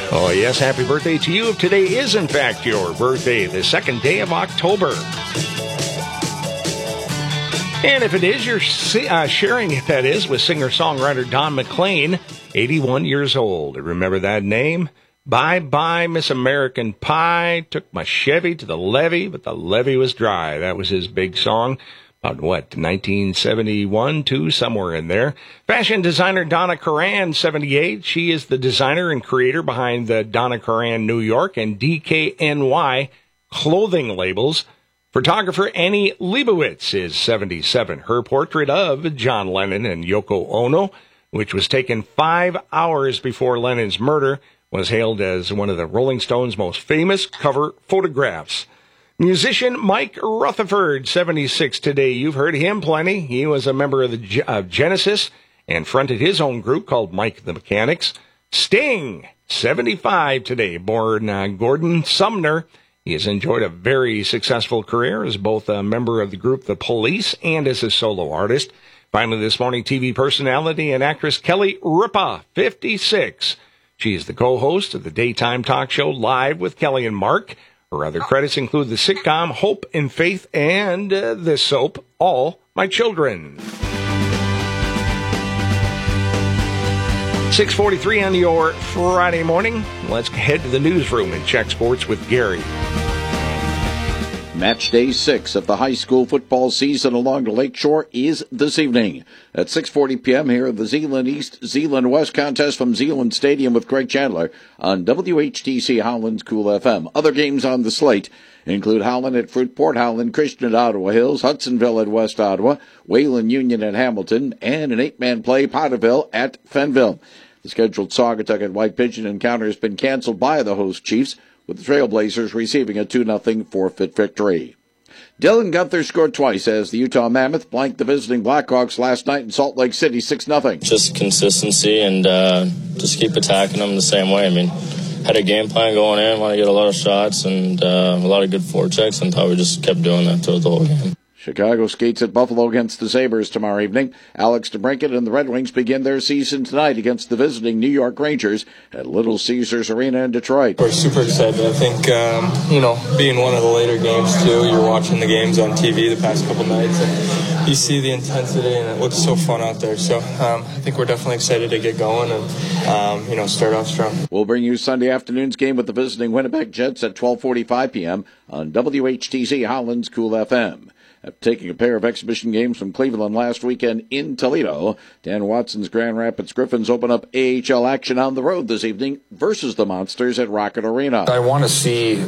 Oh, yes, happy birthday to you if today is, in fact, your birthday, the second day of October. And if it is, you're sharing, if that is, with singer-songwriter Don McLean, 81 years old. Remember that name? Bye-bye, Miss American Pie. Took my Chevy to the levee, but the levee was dry. That was his big song. About, 1971 to somewhere in there. Fashion designer Donna Karan, 78. She is the designer and creator behind the Donna Karan New York and DKNY clothing labels. Photographer Annie Leibovitz is 77. Her portrait of John Lennon and Yoko Ono, which was taken 5 hours before Lennon's murder, was hailed as one of the Rolling Stones' most famous cover photographs. Musician Mike Rutherford, 76 today. You've heard him plenty. He was a member of Genesis and fronted his own group called Mike the Mechanics. Sting, 75 today. Born Gordon Sumner. He has enjoyed a very successful career as both a member of the group The Police and as a solo artist. Finally this morning, TV personality and actress Kelly Ripa, 56. She is the co-host of the daytime talk show Live with Kelly and Mark. Her other credits include the sitcom Hope and Faith and the soap All My Children. 6:43 on your Friday morning. Let's head to the newsroom and check sports with Gary. Match day 6 of the high school football season along the Lakeshore is this evening. At 6:40 p.m. here, the Zeeland East, Zeeland West contest from Zeeland Stadium with Greg Chandler on WHTC Howland's Cool FM. Other games on the slate include Howland at Fruitport, Howland Christian at Ottawa Hills, Hudsonville at West Ottawa, Wayland Union at Hamilton, and an 8-man play, Potterville at Fenville. The scheduled Saugatuck at White Pigeon encounter has been canceled by the host Chiefs, with the Trailblazers receiving a 2-0 forfeit victory. Dylan Gunther scored twice as the Utah Mammoth blanked the visiting Blackhawks last night in Salt Lake City 6-0. Just consistency and just keep attacking them the same way. I mean, had a game plan going in, want to get a lot of shots and a lot of good forechecks, and thought we just kept doing that throughout the whole game. Chicago skates at Buffalo against the Sabres tomorrow evening. Alex DeBrincat and the Red Wings begin their season tonight against the visiting New York Rangers at Little Caesars Arena in Detroit. We're super excited. I think, being one of the later games, too, you're watching the games on TV the past couple nights, and you see the intensity, and it looks so fun out there. So I think we're definitely excited to get going and, start off strong. We'll bring you Sunday afternoon's game with the visiting Winnipeg Jets at 12:45 p.m. on WHTC Howland's Cool FM. After taking a pair of exhibition games from Cleveland last weekend in Toledo, Dan Watson's Grand Rapids Griffins open up AHL action on the road this evening versus the Monsters at Rocket Arena. I want to see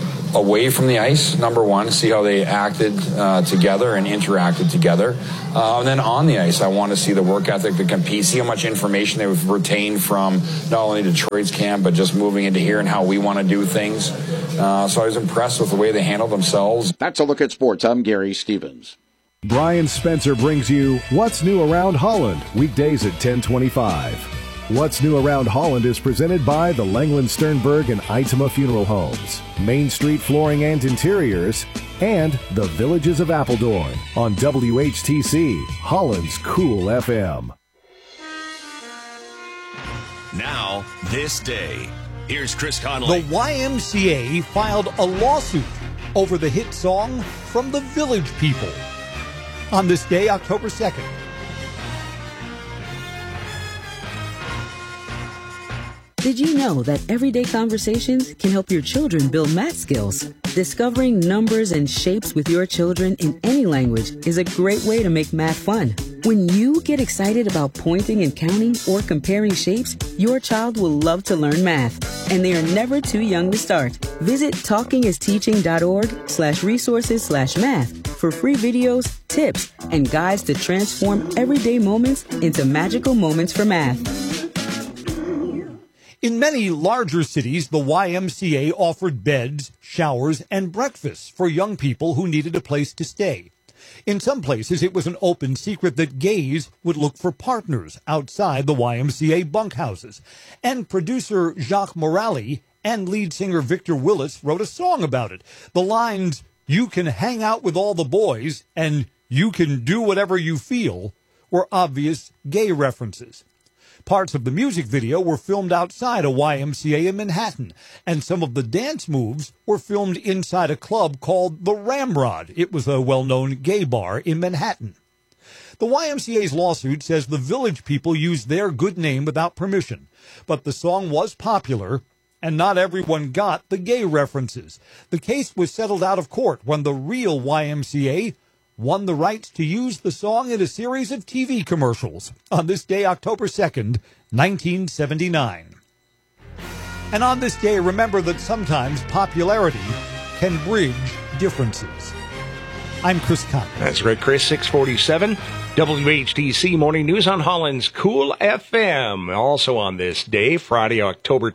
away from the ice, number one, see how they acted together and interacted together. And then on the ice, I want to see the work ethic, the compete, see how much information they've retained from not only Detroit's camp, but just moving into here and how we want to do things. So I was impressed with the way they handled themselves. That's a look at sports. I'm Gary Stevens. Brian Spencer brings you What's New Around Holland, weekdays at 10:25. What's New Around Holland is presented by the Langland Sternberg and Itema Funeral Homes, Main Street Flooring and Interiors, and the Villages of Appledorn on WHTC, Holland's Cool FM. Now, this day. Here's Chris Connolly. The YMCA filed a lawsuit over the hit song From the Village People on this day, October 2nd. Did you know that everyday conversations can help your children build math skills? Discovering numbers and shapes with your children in any language is a great way to make math fun. When you get excited about pointing and counting or comparing shapes, your child will love to learn math, and they are never too young to start. Visit talkingisteaching.org/resources/math for free videos, tips, and guides to transform everyday moments into magical moments for math. In many larger cities, the YMCA offered beds, showers, and breakfasts for young people who needed a place to stay. In some places, it was an open secret that gays would look for partners outside the YMCA bunkhouses. And producer Jacques Morali and lead singer Victor Willis wrote a song about it. The lines, "You can hang out with all the boys," and "You can do whatever you feel," were obvious gay references. Parts of the music video were filmed outside a YMCA in Manhattan, and some of the dance moves were filmed inside a club called the Ramrod. It was a well-known gay bar in Manhattan. The YMCA's lawsuit says the Village people used their good name without permission, but the song was popular, and not everyone got the gay references. The case was settled out of court when the real YMCA won the rights to use the song in a series of TV commercials on this day, October 2nd, 1979. And on this day, remember that sometimes popularity can bridge differences. I'm Chris Conley. That's right, Chris. 647 WHTC Morning News on Holland's Cool FM. Also on this day, Friday, October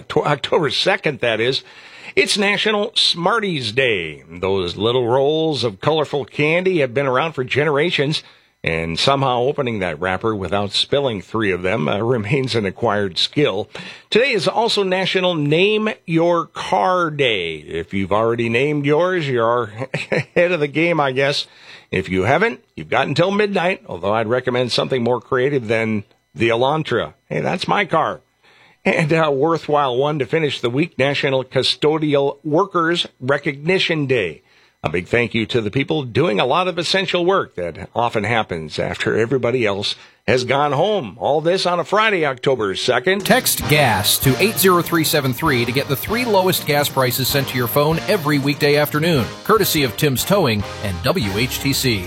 2nd, that is, it's National Smarties Day. Those little rolls of colorful candy have been around for generations, and somehow opening that wrapper without spilling 3 of them remains an acquired skill. Today is also National Name Your Car Day. If you've already named yours, you're ahead of the game, I guess. If you haven't, you've got until midnight, although I'd recommend something more creative than the Elantra. Hey, that's my car. And a worthwhile one to finish the week, National Custodial Workers Recognition Day. A big thank you to the people doing a lot of essential work that often happens after everybody else has gone home. All this on a Friday, October 2nd. Text GAS to 80373 to get the 3 lowest gas prices sent to your phone every weekday afternoon, courtesy of Tim's Towing and WHTC.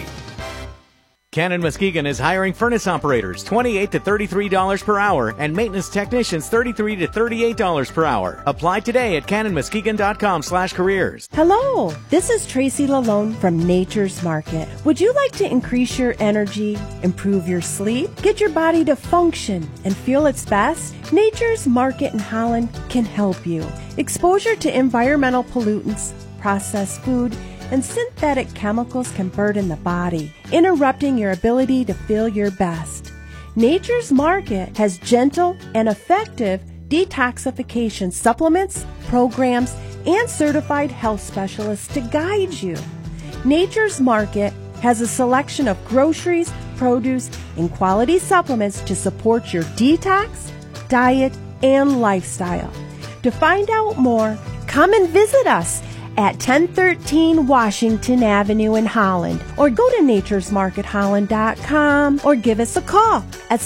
Cannon Muskegon is hiring furnace operators $28 to $33 per hour and maintenance technicians $33 to $38 per hour. Apply today at cannonmuskegon.com/careers. Hello, this is Tracy Lalone from Nature's Market. Would you like to increase your energy, improve your sleep, get your body to function and feel its best? Nature's Market in Holland can help you. Exposure to environmental pollutants, processed food, and synthetic chemicals can burden the body, interrupting your ability to feel your best. Nature's Market has gentle and effective detoxification supplements, programs, and certified health specialists to guide you. Nature's Market has a selection of groceries, produce, and quality supplements to support your detox, diet, and lifestyle. To find out more, come and visit us at 1013 Washington Avenue in Holland, or go to naturesmarketholland.com, or give us a call at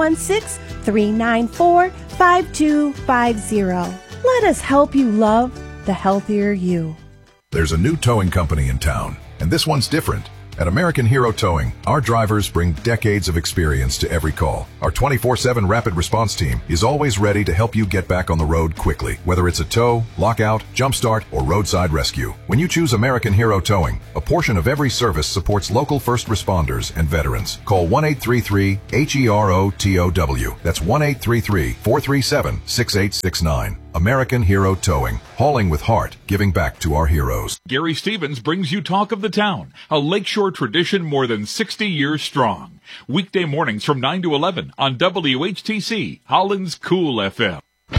616-394-5250. Let us help you love the healthier you. There's a new towing company in town, and this one's different. At American Hero Towing, our drivers bring decades of experience to every call. Our 24/7 rapid response team is always ready to help you get back on the road quickly, whether it's a tow, lockout, jumpstart, or roadside rescue. When you choose American Hero Towing, a portion of every service supports local first responders and veterans. Call 1-833-HERO-TOW. That's 1-833-437-6869. American Hero Towing, hauling with heart, giving back to our heroes. Gary Stevens brings you Talk of the Town, a Lakeshore tradition more than 60 years strong. Weekday mornings from 9 to 11 on WHTC, Holland's Cool FM.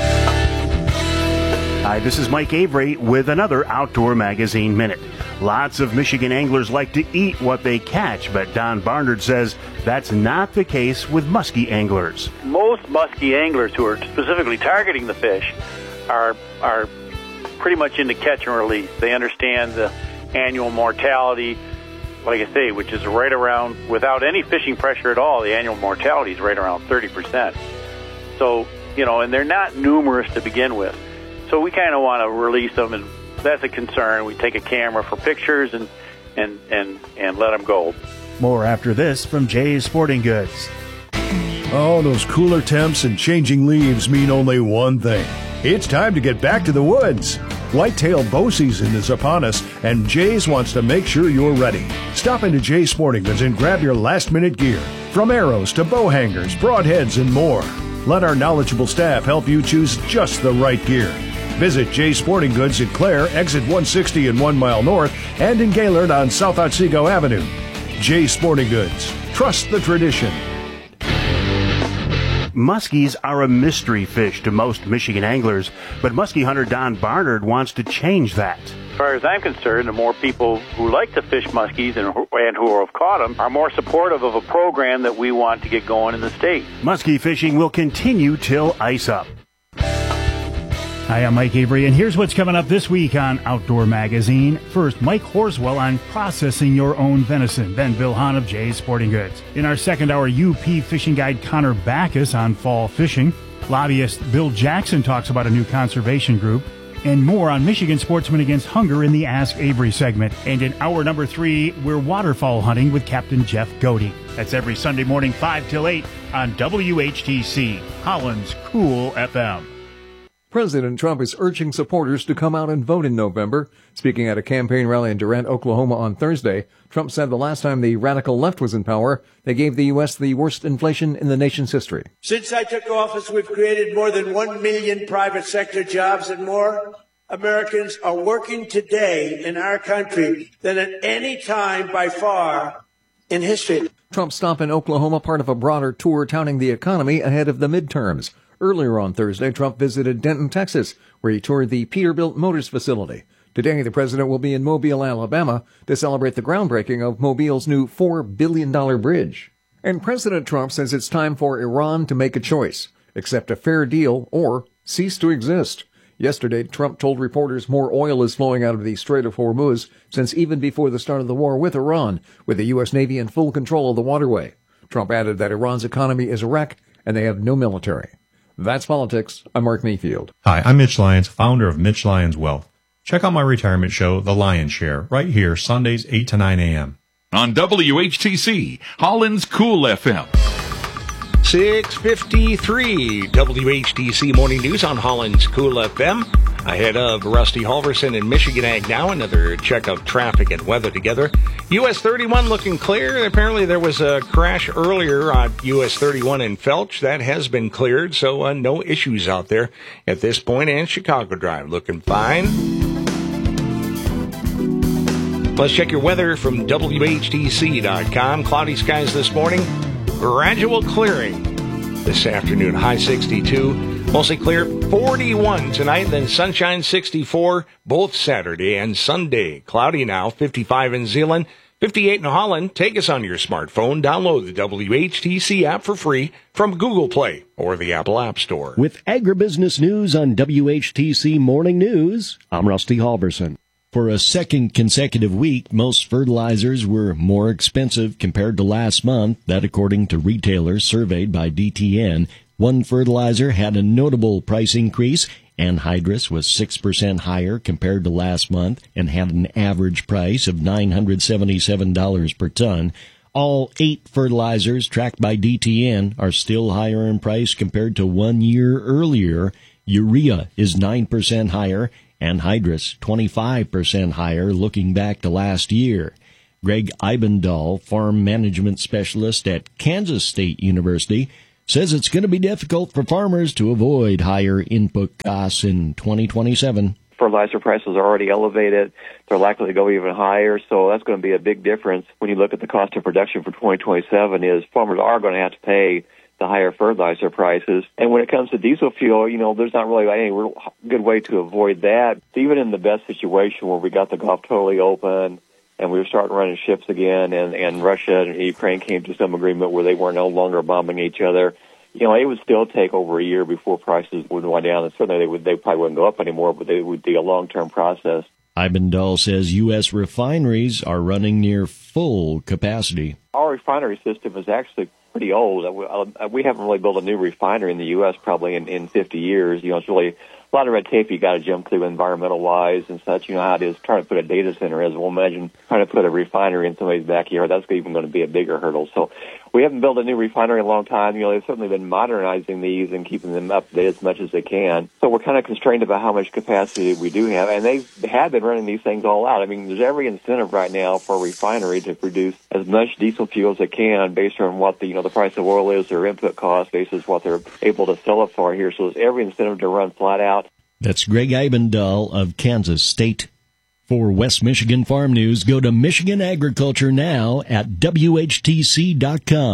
Hi, this is Mike Avery with another Outdoor Magazine Minute. Lots of Michigan anglers like to eat what they catch, but Don Barnard says that's not the case with muskie anglers. Most muskie anglers who are specifically targeting the fish are pretty much into catch and release. They understand the annual mortality, like I say, which is right around, without any fishing pressure at all, the annual mortality is right around 30%. So, and they're not numerous to begin with. So we kind of want to release them, and that's a concern. We take a camera for pictures and let them go. More after this from Jay's Sporting Goods. Oh, those cooler temps and changing leaves mean only one thing. It's time to get back to the woods. Whitetail bow season is upon us, and Jay's wants to make sure you're ready. Stop into Jay's Sporting Goods and grab your last-minute gear, from arrows to bow hangers, broadheads, and more. Let our knowledgeable staff help you choose just the right gear. Visit Jay's Sporting Goods at Clare, exit 160 and 1 mile north, and in Gaylord on South Otsego Avenue. Jay's Sporting Goods. Trust the tradition. Muskies are a mystery fish to most Michigan anglers, but muskie hunter Don Barnard wants to change that. As far as I'm concerned, the more people who like to fish muskies and who have caught them are more supportive of a program that we want to get going in the state. Muskie fishing will continue till ice up. Hi, I'm Mike Avery, and here's what's coming up this week on Outdoor Magazine. First, Mike Horswell on processing your own venison. Then Bill Hahn of Jay's Sporting Goods. In our second hour, UP fishing guide Connor Backus on fall fishing. Lobbyist Bill Jackson talks about a new conservation group. And more on Michigan sportsmen against hunger in the Ask Avery segment. And in hour number 3, we're waterfowl hunting with Captain Jeff Godey. That's every Sunday morning, 5 till 8 on WHTC, Holland's Cool FM. President Trump is urging supporters to come out and vote in November. Speaking at a campaign rally in Durant, Oklahoma on Thursday, Trump said the last time the radical left was in power, they gave the U.S. the worst inflation in the nation's history. Since I took office, we've created more than 1 million private sector jobs, and more Americans are working today in our country than at any time by far in history. Trump's stop in Oklahoma, part of a broader tour touting the economy ahead of the midterms. Earlier on Thursday, Trump visited Denton, Texas, where he toured the Peterbilt Motors facility. Today, the president will be in Mobile, Alabama, to celebrate the groundbreaking of Mobile's new $4 billion bridge. And President Trump says it's time for Iran to make a choice, accept a fair deal or cease to exist. Yesterday, Trump told reporters more oil is flowing out of the Strait of Hormuz since even before the start of the war with Iran, with the U.S. Navy in full control of the waterway. Trump added that Iran's economy is a wreck and they have no military. That's politics. I'm Mark Mayfield. Hi, I'm Mitch Lyons, founder of Mitch Lyons Wealth. Check out my retirement show, The Lion's Share, right here, Sundays 8 to 9 a.m. On WHTC, Holland's Cool FM. 6:53 WHTC Morning News on Holland's Cool FM. Ahead of Rusty Halverson in Michigan Ag Now, another check of traffic and weather together. US 31 looking clear. Apparently there was a crash earlier on US 31 in Felch. That has been cleared, so no issues out there at this point. And Chicago Drive looking fine. Let's check your weather from WHTC.com. Cloudy skies this morning. Gradual clearing this afternoon. High 62. Mostly clear. 41 tonight. Then sunshine 64 both Saturday and Sunday. Cloudy now. 55 in Zeeland. 58 in Holland. Take us on your smartphone. Download the WHTC app for free from Google Play or the Apple App Store. With agribusiness news on WHTC Morning News, I'm Rusty Halverson. For a second consecutive week, most fertilizers were more expensive compared to last month. That according to retailers surveyed by DTN. One fertilizer had a notable price increase. Anhydrous was 6% higher compared to last month and had an average price of $977 per ton. All 8 fertilizers tracked by DTN are still higher in price compared to 1 year earlier. Urea is 9% higher. Anhydrous 25% higher looking back to last year. Greg Eibendahl, farm management specialist at Kansas State University, says it's going to be difficult for farmers to avoid higher input costs in 2027. Fertilizer prices are already elevated. They're likely to go even higher, so that's going to be a big difference when you look at the cost of production for 2027 is farmers are going to have to pay the higher fertilizer prices. And when it comes to diesel fuel, there's not really any real good way to avoid that. Even in the best situation where we got the Gulf totally open and we were starting running ships again and Russia and Ukraine came to some agreement where they were no longer bombing each other, it would still take over a year before prices would wind down. And certainly they probably wouldn't go up anymore, but it would be a long-term process. Eibendahl says U.S. refineries are running near full capacity. Our refinery system is actually pretty old. We haven't really built a new refinery in the U.S. probably in 50 years. It's really a lot of red tape you got to jump through environmental-wise and such. You know how it is trying to put a data center as well. Imagine trying to put a refinery in somebody's backyard. That's even going to be a bigger hurdle. So we haven't built a new refinery in a long time. They've certainly been modernizing these and keeping them up to date as much as they can. So we're kind of constrained about how much capacity we do have. And they have been running these things all out. I mean, there's every incentive right now for a refinery to produce as much diesel fuel as they can based on what the price of oil is, their input cost, basis what they're able to sell it for here. So there's every incentive to run flat out. That's Greg Eibendahl of Kansas State. For West Michigan Farm News, go to Michigan Agriculture Now at WHTC.com.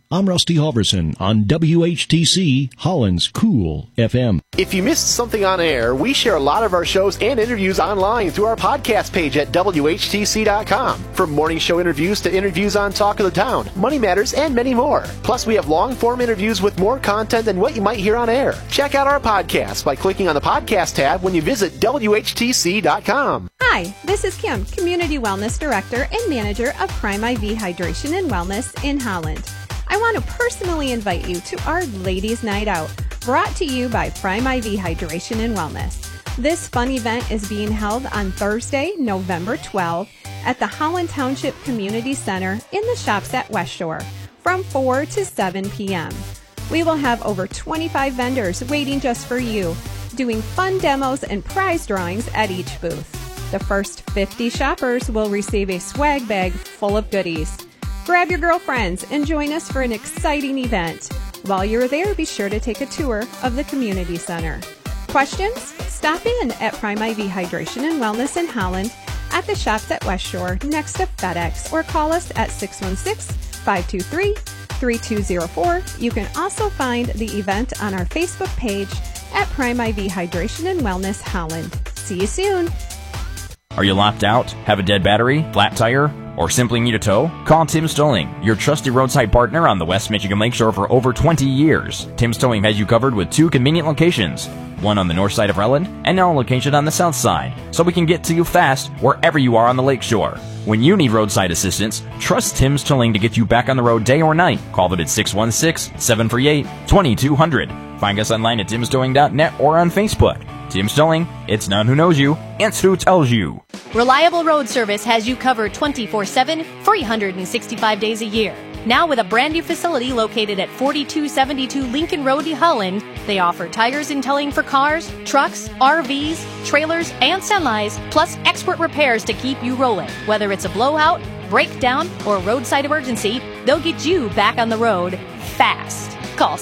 I'm Rusty Halverson on WHTC, Holland's Cool FM. If you missed something on air, we share a lot of our shows and interviews online through our podcast page at WHTC.com. From morning show interviews to interviews on Talk of the Town, Money Matters, and many more. Plus, we have long-form interviews with more content than what you might hear on air. Check out our podcast by clicking on the podcast tab when you visit WHTC.com. Hi, this is Kim, Community Wellness Director and Manager of Prime IV Hydration and Wellness in Holland. I want to personally invite you to our Ladies' Night Out, brought to you by Prime IV Hydration and Wellness. This fun event is being held on Thursday, November 12th at the Holland Township Community Center in the shops at West Shore from 4 to 7 p.m. We will have over 25 vendors waiting just for you, doing fun demos and prize drawings at each booth. The first 50 shoppers will receive a swag bag full of goodies. Grab your girlfriends and join us for an exciting event. While you're there, be sure to take a tour of the community center. Questions? Stop in at Prime IV Hydration and Wellness in Holland at the shops at West Shore next to FedEx, or call us at 616-523-3204. You can also find the event on our Facebook page at Prime IV Hydration and Wellness Holland. See you soon. Are you locked out? Have a dead battery? Flat tire? Or simply need a tow? Call Tim's Towing, your trusted roadside partner on the West Michigan Lakeshore for over 20 years. Tim's Towing has you covered with 2 convenient locations, one on the north side of Relland and now a location on the south side, so we can get to you fast wherever you are on the lakeshore. When you need roadside assistance, trust Tim's Towing to get you back on the road day or night. Call them at 616-738-2200. Find us online at timstowing.net or on Facebook. Tim's Towing, it's not who knows you, it's who tells you. Reliable Road Service has you covered 24/7, 365 days a year. Now with a brand new facility located at 4272 Lincoln Road, Holland, they offer tires and towing for cars, trucks, RVs, trailers, and semis, plus expert repairs to keep you rolling. Whether it's a blowout, breakdown, or roadside emergency, they'll get you back on the road fast. Call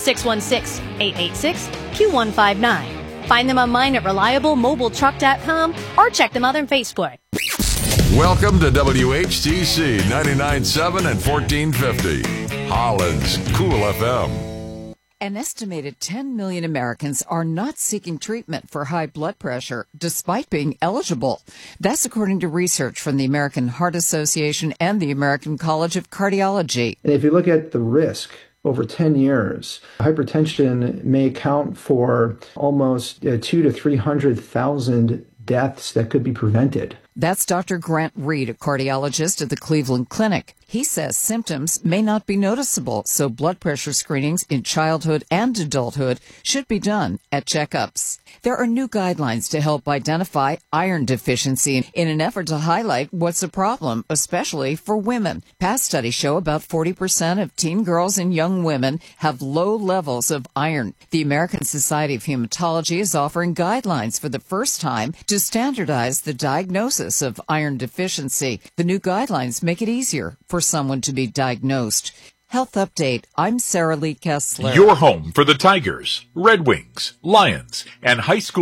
616-886-Q159. Find them online at reliablemobiletruck.com or check them out on Facebook. Welcome to WHTC 99.7 and 1450, Holland's Cool FM. An estimated 10 million Americans are not seeking treatment for high blood pressure despite being eligible. That's according to research from the American Heart Association and the American College of Cardiology. And if you look at the risk over 10 years, hypertension may account for almost 200,000 to 300,000 deaths that could be prevented. That's Dr. Grant Reed, a cardiologist at the Cleveland Clinic. He says symptoms may not be noticeable, so blood pressure screenings in childhood and adulthood should be done at checkups. There are new guidelines to help identify iron deficiency in an effort to highlight what's a problem, especially for women. Past studies show about 40% of teen girls and young women have low levels of iron. The American Society of Hematology is offering guidelines for the first time to standardize the diagnosis of iron deficiency. The new guidelines make it easier for someone to be diagnosed. Health Update, I'm Sarah Lee Kessler. Your home for the Tigers, Red Wings, Lions, and high school